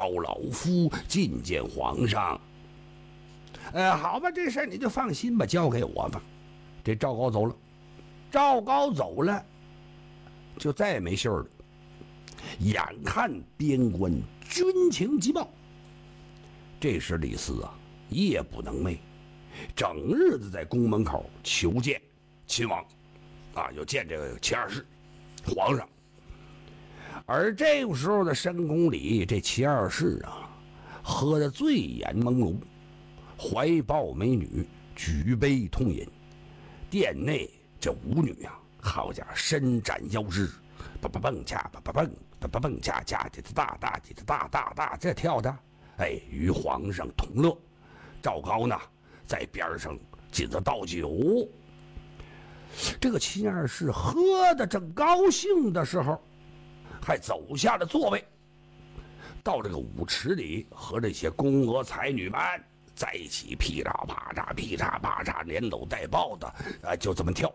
告老夫觐见皇上。好吧，这事儿你就放心吧，交给我吧。这赵高走了，赵高走了，就再也没信儿了。眼看边关军情急报，这时李斯啊夜不能寐，整日子在宫门口求见秦王，要见这个齐二世皇上。而这个时候的深宫里，这齐二世啊喝得醉眼朦胧，怀抱美女，举杯痛饮。殿内这舞女啊，好家伙，伸展腰肢，蹦恰蹦恰恰，这大，这跳的，与皇上同乐。赵高呢，在边上紧着倒酒。这个秦二世喝得正高兴的时候，还走下了座位，到这个舞池里和这些宫娥才女们在一起噼嚓啪嚓连搂带抱的，就这么跳。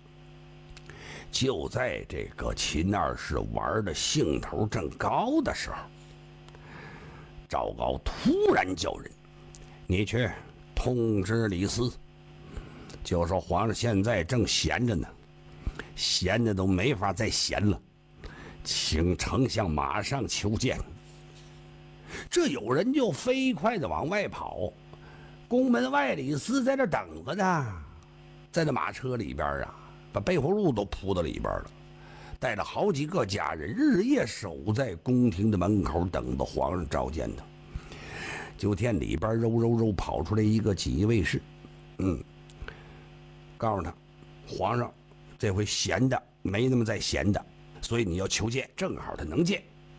就在这个秦二世玩的兴头正高的时候，赵高突然叫人：“你去通知李斯，就说皇上现在正闲着呢，闲的都没法再闲了，请丞相马上求见。”这有人就飞快的往外跑。宫门外李斯在这等着呢，在那马车里边啊，把备火褥都铺到里边了，带了好几个家人，日夜守在宫廷的门口，等着皇上召见他。就见里边肉跑出来一个锦衣卫士，告诉他，皇上这回闲的没那么再闲的，所以你要求见，正好他能见。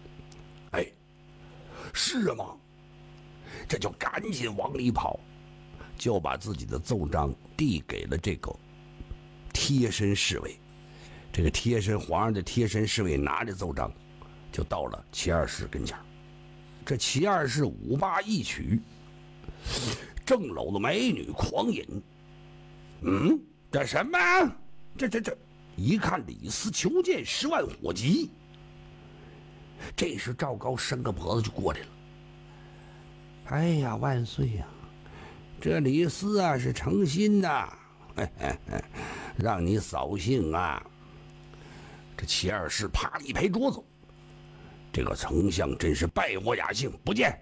是吗？这就赶紧往里跑，就把自己的奏章递给了这个贴身侍卫。这个皇上的贴身侍卫拿着奏章，就到了齐二世跟前。这齐二世舞罢一曲，正搂着美女狂饮。这什么？这一看李斯求见10万火急。这时赵高伸个脖子就过来了。哎呀，万岁呀！这李斯啊是诚心呐，让你扫兴啊！这齐二世啪一拍桌子，这个丞相真是败我雅兴，不见！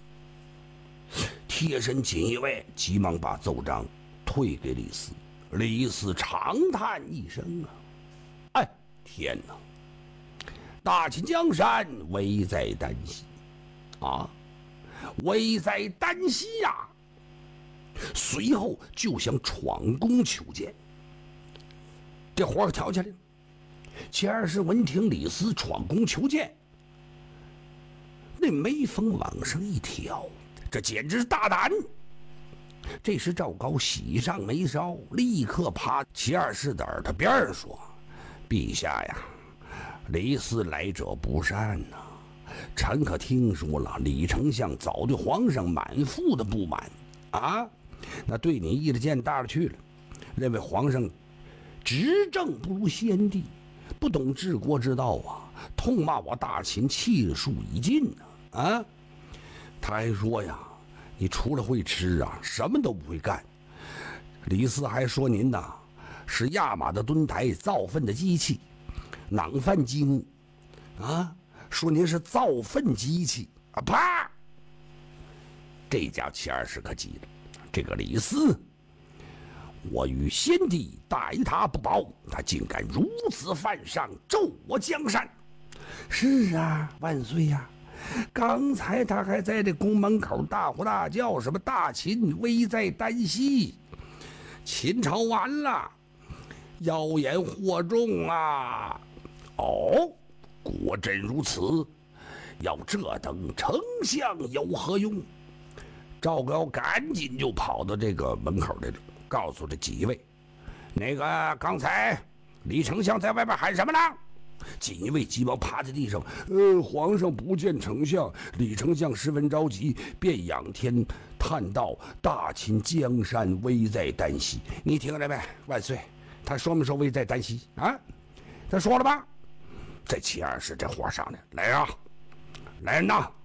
贴身锦衣卫急忙把奏章退给李斯。李斯长叹一声啊，天哪！大秦江山危在旦夕啊，危在旦夕呀！随后就想闯宫求见，这火挑起来了。齐二世闻听李斯闯宫求见，那眉峰往上一挑，这简直是大胆。这时赵高喜上眉梢，立刻趴齐二世的耳朵边上说：“陛下呀，李斯来者不善呐，臣可听说了，李丞相早对皇上满腹的不满啊，那对你意见大了去了，认为皇上执政不如先帝，不懂治国之道啊，痛骂我大秦气数已尽啊！他还说呀，你除了会吃啊，什么都不会干。李斯还说您呐是压马的墩台，造粪的机器，囊饭积木啊，说您是造粪机器啊！啪！这家齐二世可急了，这个李斯，我与先帝待他不薄，他竟敢如此犯上，咒我江山。是啊，万岁呀！刚才他还在这宫门口大呼大叫，什么大秦危在旦夕，秦朝完了，妖言惑众啊！哦，果真如此，要这等丞相有何用？赵高赶紧就跑到这个门口来了，告诉这几位，那个刚才李丞相在外边喊什么呢？锦衣卫急忙趴在地上，皇上不见丞相。李丞相十分着急，便仰天叹道：大秦江山危在旦夕。你听着没，万岁？他说没说危在旦夕啊？他说了吧？这齐二世这火上来，来啊，来人呐！